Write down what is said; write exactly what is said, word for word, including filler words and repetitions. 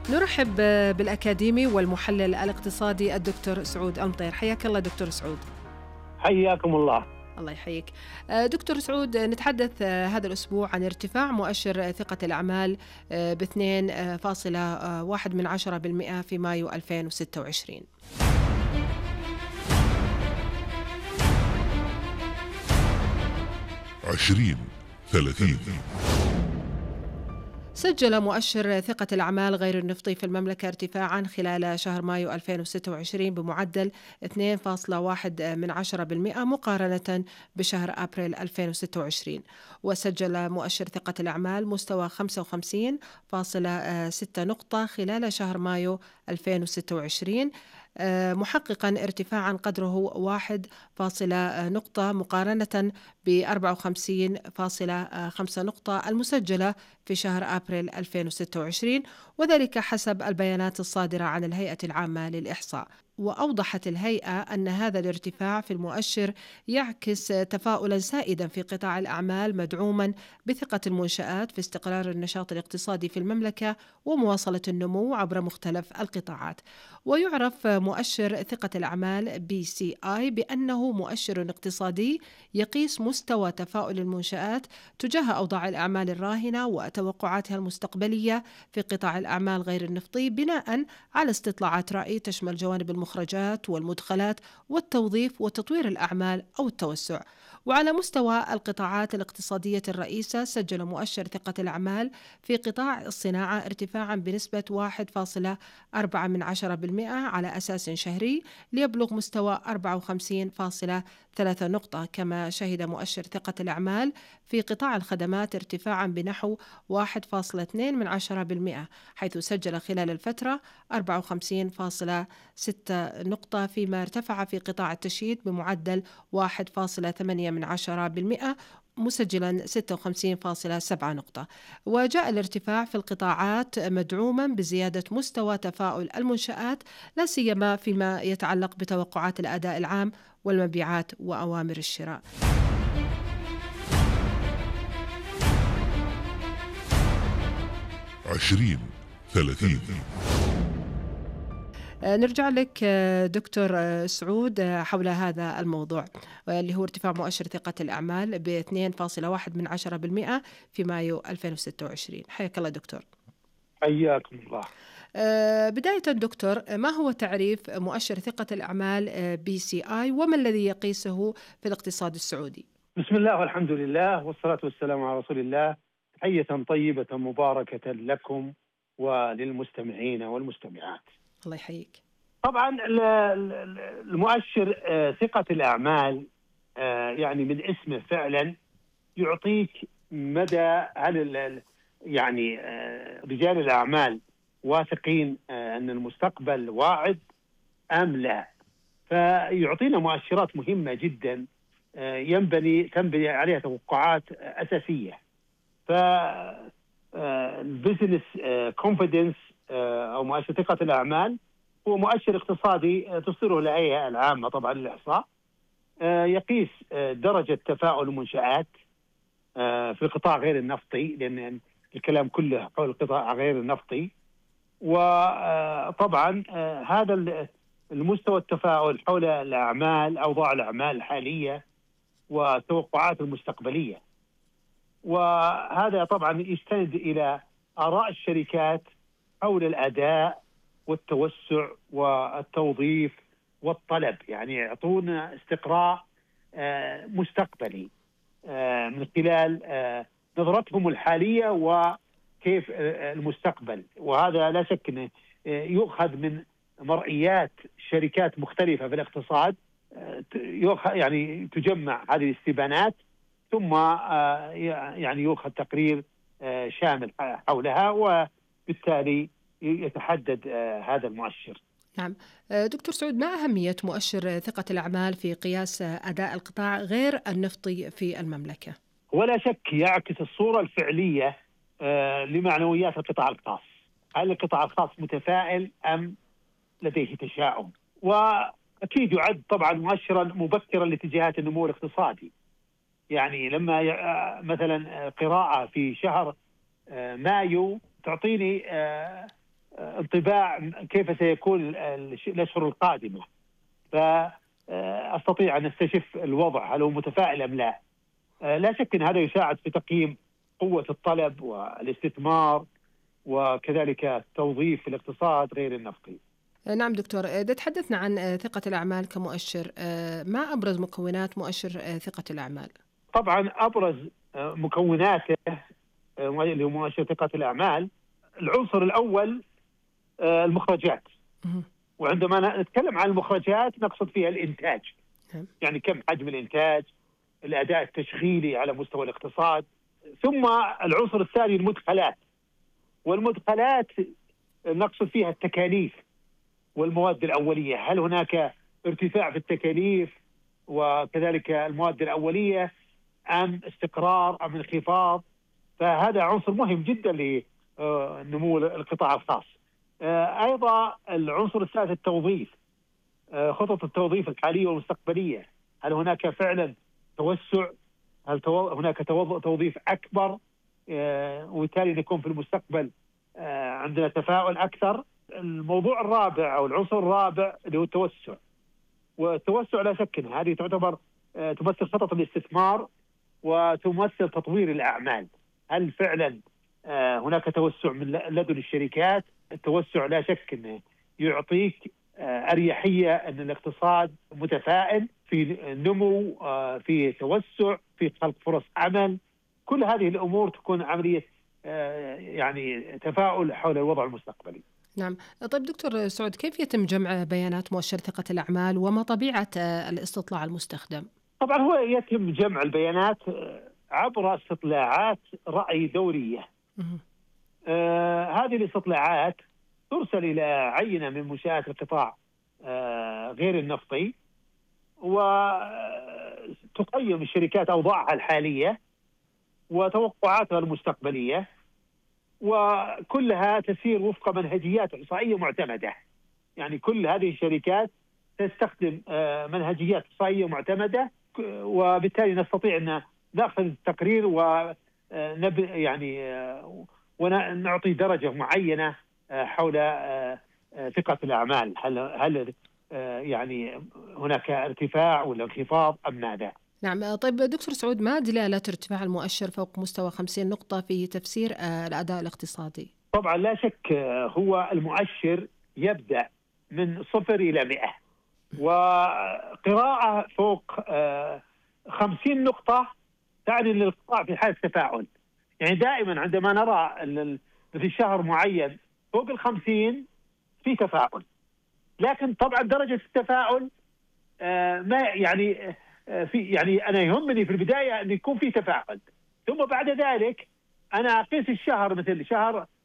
نرحب بالأكاديمي والمحلل الاقتصادي الدكتور سعود المطير. حياك الله دكتور سعود. حياكم الله. الله يحييك دكتور سعود. نتحدث هذا الأسبوع عن ارتفاع مؤشر ثقة الأعمال ب اثنين فاصلة واحد من عشرة بالمئة في مايو ألفين وستة وعشرين. عشرين ثلاثين. سجل مؤشر ثقة الأعمال غير النفطي في المملكة ارتفاعا خلال شهر مايو ألفين وستة وعشرين بمعدل اثنين فاصلة واحد من عشرة بالمئة مقارنة بشهر أبريل ألفين وستة وعشرين. وسجل مؤشر ثقة الأعمال مستوى خمسة وخمسين فاصلة ستة نقطة خلال شهر مايو ألفين وستة وعشرين، محققا ارتفاعا قدره واحد فاصلة نقطة مقارنة ب أربعة وخمسين فاصلة خمسة نقطة المسجلة في شهر أبريل ألفين وستة وعشرين، وذلك حسب البيانات الصادرة عن الهيئة العامة للإحصاء. وأوضحت الهيئة أن هذا الارتفاع في المؤشر يعكس تفاؤلا سائدا في قطاع الأعمال مدعوما بثقة المنشآت في استقرار النشاط الاقتصادي في المملكة ومواصلة النمو عبر مختلف القطاعات. ويعرف مؤشر ثقة الأعمال بي سي آي بأنه مؤشر اقتصادي يقيس مستوى تفاؤل المنشآت تجاه أوضاع الأعمال الراهنة وتوقعاتها المستقبلية في قطاع الأعمال غير النفطي بناء على استطلاعات رأي تشمل جوانب المخرجات والمدخلات والتوظيف وتطوير الأعمال أو التوسع. وعلى مستوى القطاعات الاقتصادية الرئيسة سجل مؤشر ثقة الأعمال في قطاع الصناعة ارتفاعا بنسبة واحد فاصلة أربعة من عشرة بالمئة على أساس شهري ليبلغ مستوى أربعة وخمسين فاصلة ثلاثة نقطة. كما شهد مؤشر ثقة الأعمال في قطاع الخدمات ارتفاعا بنحو واحد فاصلة اثنين من عشرة بالمئة حيث سجل خلال الفترة أربعة وخمسين فاصلة ستة نقطة، فيما ارتفع في قطاع التشييد بمعدل واحد فاصلة ثمانية من عشرة بالمئة مسجلا ستة وخمسين فاصلة سبعة نقطة. وجاء الارتفاع في القطاعات مدعوما بزيادة مستوى تفاؤل المنشآت لا سيما فيما يتعلق بتوقعات الأداء العام والمبيعات وأوامر الشراء. عشرين ثلاثين. نرجع لك دكتور سعود حول هذا الموضوع اللي هو ارتفاع مؤشر ثقة الأعمال ب اثنين فاصلة واحد من عشرة بالمئة في مايو ألفين وستة وعشرين. حياك الله دكتور. حياكم الله. بداية دكتور، ما هو تعريف مؤشر ثقة الأعمال بي سي آي وما الذي يقيسه في الاقتصاد السعودي؟ بسم الله والحمد لله والصلاة والسلام على رسول الله. تحية طيبة مباركة لكم وللمستمعين والمستمعات. الله يحييك. طبعا المؤشر ثقة الأعمال يعني من اسمه فعلا يعطيك مدى هل يعني رجال الأعمال واثقين أن المستقبل واعد أم لا. فيعطينا مؤشرات مهمة جدا ينبني تنبني عليها توقعات أساسية. فالبزنس كونفيدنس أو مؤشر ثقة الأعمال هو مؤشر اقتصادي تصدره الهيئة العامة طبعا للإحصاء، يقيس درجة تفاؤل المنشآت في القطاع غير النفطي، لأن الكلام كله حول القطاع غير النفطي. وطبعا هذا المستوى التفاؤل حول الأعمال، أوضاع الأعمال الحالية والتوقعات المستقبلية. وهذا طبعا يستند إلى آراء الشركات حول الأداء والتوسع والتوظيف والطلب، يعني يعطونا استقراء مستقبلي من خلال نظرتهم الحالية وكيف المستقبل. وهذا لا شك أنه يؤخذ من مرئيات شركات مختلفة في الاقتصاد، يعني تجمع هذه الاستبيانات ثم يعني يؤخذ تقرير شامل حولها، وبالتالي يتحدد هذا المؤشر. نعم دكتور سعود، ما أهمية مؤشر ثقة الأعمال في قياس أداء القطاع غير النفطي في المملكة؟ ولا شك يعكس الصورة الفعلية لمعنويات القطاع الخاص. هل القطاع الخاص متفائل أم لديه تشاؤم؟ وأكيد يعد طبعا مؤشرا مبكرا لاتجاهات النمو الاقتصادي. يعني لما مثلا قراءة في شهر مايو تعطيني انطباع كيف سيكون الأشهر القادمة، فأستطيع أن استشف الوضع هل هو متفائل أم لا. لا شك أن هذا يساعد في تقييم قوة الطلب والاستثمار وكذلك توظيف الاقتصاد غير النفطي. نعم دكتور، إذا تحدثنا عن ثقة الأعمال كمؤشر، ما أبرز مكونات مؤشر ثقة الأعمال؟ طبعا أبرز مكوناته اللي هو مؤشر ثقة الأعمال، العنصر الأول المخرجات. وعندما نتكلم عن المخرجات نقصد فيها الإنتاج، يعني كم حجم الإنتاج، الأداء التشغيلي على مستوى الاقتصاد. ثم العنصر الثاني المدخلات، والمدخلات نقصد فيها التكاليف والمواد الأولية، هل هناك ارتفاع في التكاليف وكذلك المواد الأولية أم استقرار أم انخفاض. فهذا عنصر مهم جدا لنمو القطاع الخاص. أيضا العنصر الثالث التوظيف، خطط التوظيف الحالية والمستقبلية، هل هناك فعلا توسع، هل هناك توظيف أكبر، وبالتالي نكون في المستقبل عندنا تفاؤل أكثر. الموضوع الرابع أو العنصر الرابع اللي هو التوسع، والتوسع لا شك أن هذه تعتبر تمثل خطط الاستثمار وتمثل تطوير الأعمال. هل فعلا هناك توسع من لدن الشركات؟ التوسع لا شك أنه يعطيك أريحية أن الاقتصاد متفائل، في نمو، في توسع، في خلق فرص عمل. كل هذه الأمور تكون عملية يعني تفاؤل حول الوضع المستقبلي. نعم. طيب دكتور سعود، كيف يتم جمع بيانات مؤشر ثقة الأعمال وما طبيعة الاستطلاع المستخدم؟ طبعا هو يتم جمع البيانات عبر استطلاعات رأي دورية. آه هذه الاستطلاعات ترسل إلى عينة من منشآت القطاع آه غير النفطي، وتقيم الشركات أوضاعها الحالية وتوقعاتها المستقبلية، وكلها تسير وفق منهجيات إحصائية معتمدة. يعني كل هذه الشركات تستخدم آه منهجيات إحصائية معتمدة، وبالتالي نستطيع أن نأخذ التقرير ونب يعني آه ونعطي درجة معينة حول ثقة الأعمال، هل هل يعني هناك ارتفاع ولا انخفاض أم ماذا؟ نعم. طيب دكتور سعود، ما دلالة ارتفاع المؤشر فوق مستوى خمسين نقطة في تفسير الأداء الاقتصادي؟ طبعا لا شك، هو المؤشر يبدأ من صفر إلى مئة، وقراءة فوق خمسين نقطة تعني للقطاع في حالة تفاعل. يعني دائما عندما نرى في شهر معين فوق الخمسين في تفاؤل، لكن طبعا درجة التفاؤل آه ما يعني آه في يعني أنا يهمني في البداية أن يكون في تفاؤل، ثم بعد ذلك أنا أقيس الشهر مثل شهر